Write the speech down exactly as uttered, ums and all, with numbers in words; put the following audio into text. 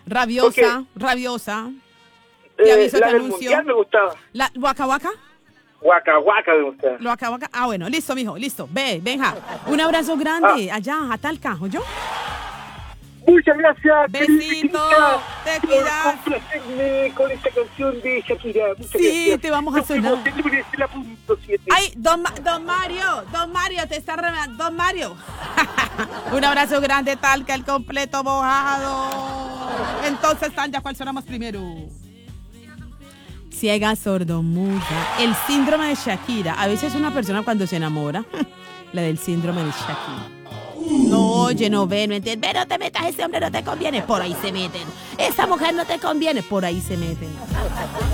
Rabiosa, Ok. rabiosa. Te Eh, aviso, la te del anuncio. mundial me gustaba. La, Waka Waka. Waka Waka me gustaba. Lo acabo acá. Ah, bueno, listo, mijo, listo. Ve, venja. Un abrazo Ah. grande allá, a Talca, ¿oyó? Muchas gracias. Besito, querida te por cuidas. complacerme con esta canción de Shakira. Muchas Sí, gracias. te vamos a Nos vemos sonar. el lunes en la punto siete. Ay, don, Ma- don Mario, don Mario, te está remando. Don Mario. Un abrazo grande, Talca, el completo mojado. Entonces, Tanya, ¿cuál sonamos primero? Ciega, sordomuda. El síndrome de Shakira. A veces una persona cuando se enamora, la del síndrome de Shakira. No oye, no ve, no entiende. Ve, no te metas, ese hombre no te conviene. Por ahí se meten. Esa mujer no te conviene. Por ahí se meten.